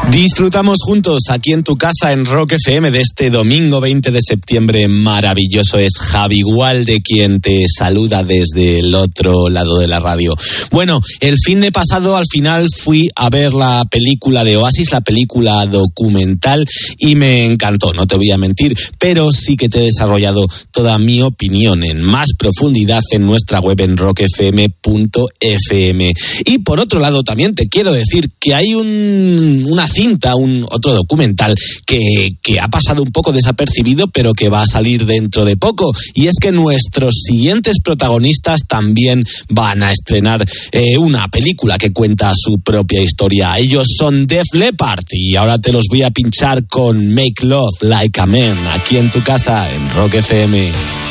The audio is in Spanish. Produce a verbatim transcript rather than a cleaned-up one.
Disfrutamos juntos aquí en tu casa en Rock F M de este domingo veinte de septiembre maravilloso. Es Javi Gualde quien te saluda desde el otro lado de la radio. Bueno, el fin de pasado al final fui a ver la película de Oasis, la película documental, y me encantó, no te voy a mentir, pero sí que te he desarrollado toda mi opinión en más profundidad en nuestra web en rock f m punto f m. Y por otro lado también te quiero decir que hay un, una cinta, un otro documental que, que ha pasado un poco desapercibido, pero que va a salir dentro de poco, y es que nuestros siguientes protagonistas también van a estrenar eh, una película que cuenta su propia historia. Ellos son Def Leppard y ahora te los voy a pinchar con Make Love Like a Man aquí en tu casa en Rock F M.